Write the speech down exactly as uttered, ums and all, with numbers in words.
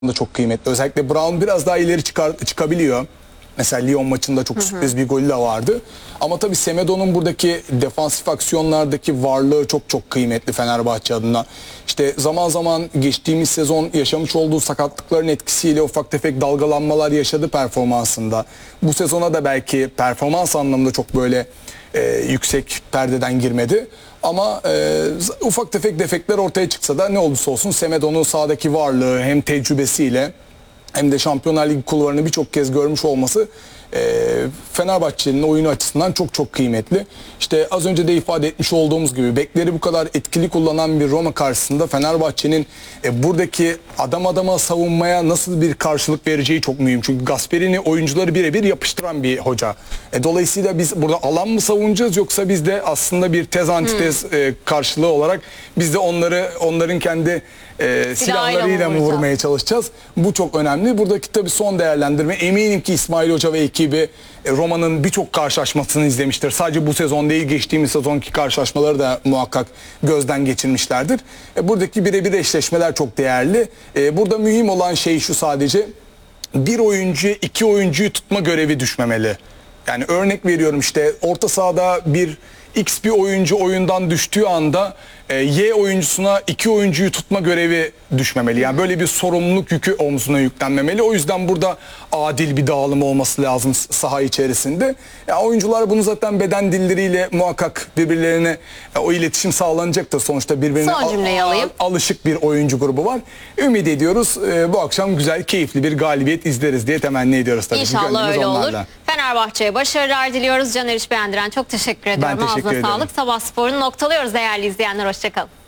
da çok kıymetli. Özellikle Brown biraz daha ileri çıkar, çıkabiliyor. Mesela Lyon maçında çok hı hı. sürpriz bir golü de vardı. Ama tabii Semedo'nun buradaki defansif aksiyonlardaki varlığı çok çok kıymetli Fenerbahçe adına. İşte zaman zaman geçtiğimiz sezon yaşamış olduğu sakatlıkların etkisiyle ufak tefek dalgalanmalar yaşadı performansında. Bu sezona da belki performans anlamında çok böyle e, yüksek perdeden girmedi. Ama e, ufak tefek defekler ortaya çıksa da ne olursa olsun Semedo'nun sahadaki varlığı hem tecrübesiyle hem de Şampiyonlar Ligi kulvarını birçok kez görmüş olması e, Fenerbahçe'nin oyunu açısından çok çok kıymetli. İşte az önce de ifade etmiş olduğumuz gibi bekleri bu kadar etkili kullanan bir Roma karşısında Fenerbahçe'nin e, buradaki adam adama savunmaya nasıl bir karşılık vereceği çok mühim. Çünkü Gasperini oyuncuları birebir yapıştıran bir hoca. E, dolayısıyla biz burada alan mı savunacağız yoksa biz de aslında bir tez antitez hmm. e, karşılığı olarak biz de onları onların kendi e, silahlarıyla mı vurmaya çalışacağız? Bu çok önemli. Buradaki tabii son değerlendirme, eminim ki İsmail Hoca ve ekibi Roma'nın birçok karşılaşmasını izlemiştir. Sadece bu sezon değil, geçtiğimiz sezonki karşılaşmaları da muhakkak gözden geçirmişlerdir. Buradaki birebir eşleşmeler çok değerli. Burada mühim olan şey şu: sadece bir oyuncuya iki oyuncuyu tutma görevi düşmemeli. Yani örnek veriyorum, işte orta sahada bir X bir oyuncu oyundan düştüğü anda e, Y oyuncusuna iki oyuncuyu tutma görevi düşmemeli. Yani böyle bir sorumluluk yükü omzuna yüklenmemeli. O yüzden burada adil bir dağılım olması lazım saha içerisinde. Yani oyuncular bunu zaten beden dilleriyle muhakkak birbirlerine e, o iletişim sağlanacaktır. Sonuçta birbirine al, al, alışık bir oyuncu grubu var. Ümit ediyoruz e, bu akşam güzel, keyifli bir galibiyet izleriz diye temenni ediyoruz tabii. İnşallah öyle olur. Fenerbahçe'ye başarılar diliyoruz. Caner İş Beğendiren çok teşekkür ediyorum. Ben teşekkür Ağzına ederim. sağlık. Sabah sporunu noktalıyoruz değerli izleyenler. Hoşçakalın.